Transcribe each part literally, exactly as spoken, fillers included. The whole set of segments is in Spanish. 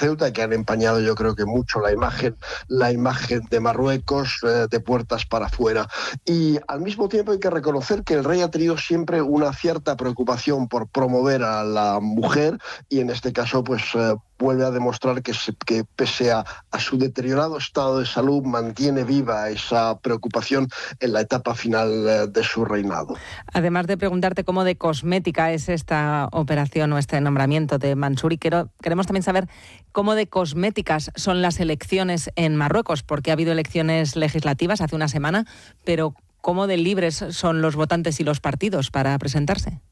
Ceuta y que han empañado, yo creo que mucho la imagen, la imagen de Marruecos eh, de puertas para afuera. Y al mismo tiempo hay que reconocer que el rey ha tenido siempre una cierta preocupación por promover a la mujer y en este caso pues eh, vuelve a demostrar que, se, que pese a, a su deteriorado estado de salud mantiene viva esa preocupación en la etapa final eh, de su reinado. Además de preguntarte cómo de cosmética es esta operación o este nombramiento de Mansouri, quiero, queremos también saber cómo de cosméticas son las elecciones en Marruecos, porque ha habido elecciones legislativas hace una semana, pero cómo de libres son los votantes y los partidos para presentarse.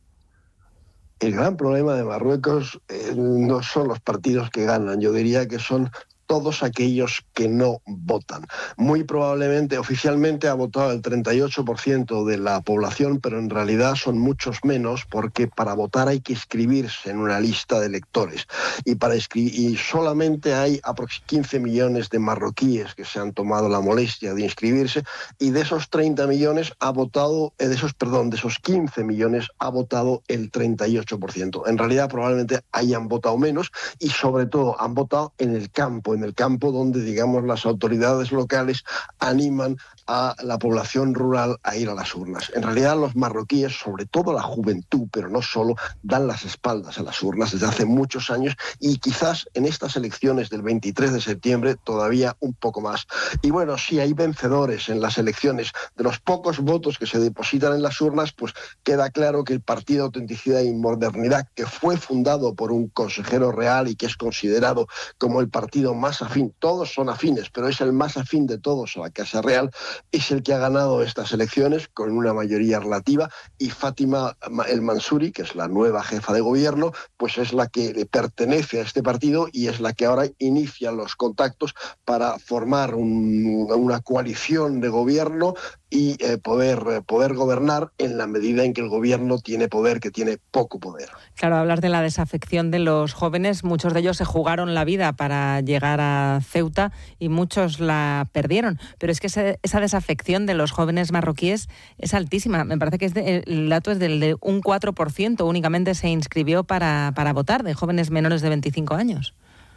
El gran problema de Marruecos eh, no son los partidos que ganan, yo diría que son todos aquellos que no votan. Muy probablemente, oficialmente ha votado el treinta y ocho por ciento de la población, pero en realidad son muchos menos porque para votar hay que inscribirse en una lista de electores. Y, para inscri- y solamente hay aproximadamente quince millones de marroquíes que se han tomado la molestia de inscribirse y de esos treinta millones ha votado, de esos, perdón, de esos quince millones ha votado el treinta y ocho por ciento. En realidad probablemente hayan votado menos y sobre todo han votado en el campo, en el campo donde, digamos, las autoridades locales animan a la población rural a ir a las urnas. En realidad los marroquíes, sobre todo la juventud, pero no solo, dan las espaldas a las urnas desde hace muchos años y quizás en estas elecciones del veintitrés de septiembre todavía un poco más. Y bueno, sí hay vencedores en las elecciones. De los pocos votos que se depositan en las urnas, pues queda claro que el Partido Autenticidad y Modernidad, que fue fundado por un consejero real y que es considerado como el partido más afín, todos son afines, pero es el más afín de todos a la Casa Real, es el que ha ganado estas elecciones con una mayoría relativa y Fátima El Mansouri, que es la nueva jefa de gobierno, pues es la que pertenece a este partido y es la que ahora inicia los contactos para formar un, una coalición de gobierno y eh, poder, eh, poder gobernar en la medida en que el gobierno tiene poder, que tiene poco poder. Claro, hablas de la desafección de los jóvenes. Muchos de ellos se jugaron la vida para llegar a Ceuta y muchos la perdieron. Pero es que ese, esa desafección de los jóvenes marroquíes es altísima. Me parece que es de, el dato es del de un cuatro por ciento únicamente se inscribió para, para votar, de jóvenes menores de veinticinco años.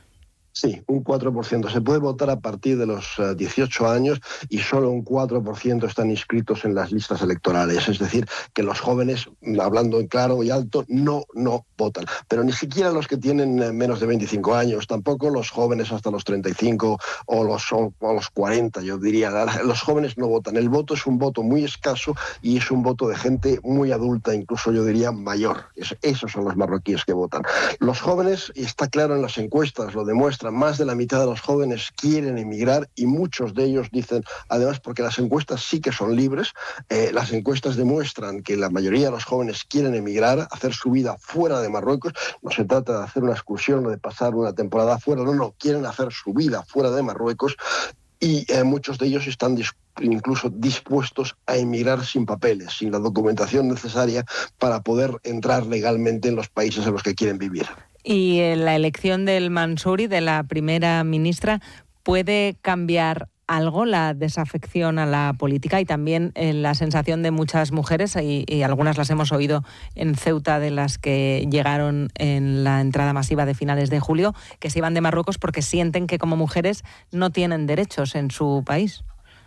Sí, un cuatro por ciento. Se puede votar a partir de los uh, dieciocho años y solo un cuatro por ciento están inscritos en las listas electorales. Es decir, que los jóvenes, hablando en claro y alto, no, no votan. Pero ni siquiera los que tienen uh, menos de veinticinco años, tampoco los jóvenes hasta los treinta y cinco o los, o, o los cuarenta, yo diría. Los jóvenes no votan. El voto es un voto muy escaso y es un voto de gente muy adulta, incluso yo diría mayor. Es, esos son los marroquíes que votan. Los jóvenes, y está claro en las encuestas, lo demuestran, más de la mitad de los jóvenes quieren emigrar y muchos de ellos dicen, además porque las encuestas sí que son libres, eh, las encuestas demuestran que la mayoría de los jóvenes quieren emigrar, hacer su vida fuera de Marruecos. No se trata de hacer una excursión o de pasar una temporada fuera, no, no, quieren hacer su vida fuera de Marruecos y eh, muchos de ellos están dispuestos incluso dispuestos a emigrar sin papeles, sin la documentación necesaria para poder entrar legalmente en los países en los que quieren vivir. Y la elección del Mansouri, de la primera ministra, ¿puede cambiar algo la desafección a la política y también eh, la sensación de muchas mujeres, y, y algunas las hemos oído en Ceuta, de las que llegaron en la entrada masiva de finales de julio, que se iban de Marruecos porque sienten que como mujeres no tienen derechos en su país?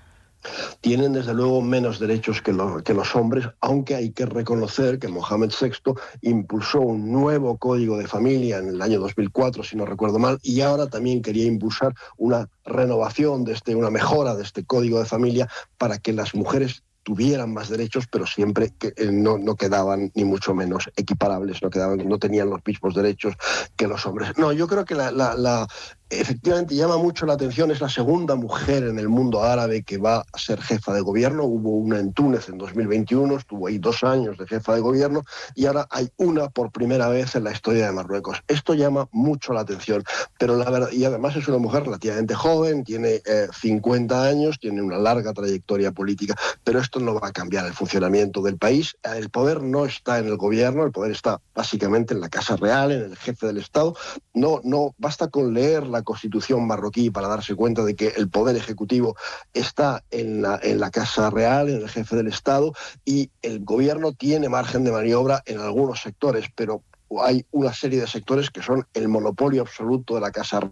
Tienen desde luego menos derechos que, lo, que los hombres, aunque hay que reconocer que Mohamed sexto impulsó un nuevo código de familia en el año dos mil cuatro, si no recuerdo mal, y ahora también quería impulsar una renovación, de este, una mejora de este código de familia para que las mujeres tuvieran más derechos, pero siempre que eh, no, no quedaban ni mucho menos equiparables, no quedaban, no tenían los mismos derechos que los hombres. No, yo creo que la, la, la efectivamente llama mucho la atención, es la segunda mujer en el mundo árabe que va a ser jefa de gobierno. Hubo una en Túnez en dos mil veintiuno, estuvo ahí dos años de jefa de gobierno y ahora hay una por primera vez en la historia de Marruecos. Esto llama mucho la atención, pero la verdad, y además es una mujer relativamente joven, tiene eh, cincuenta años, tiene una larga trayectoria política, pero esto no va a cambiar el funcionamiento del país. El poder no está en el gobierno, el poder está básicamente en la Casa Real, en el jefe del Estado. No, no basta con leer la Constitución marroquí para darse cuenta de que el poder ejecutivo está en la, en la Casa Real, en el jefe del Estado, y el gobierno tiene margen de maniobra en algunos sectores, pero hay una serie de sectores que son el monopolio absoluto de la Casa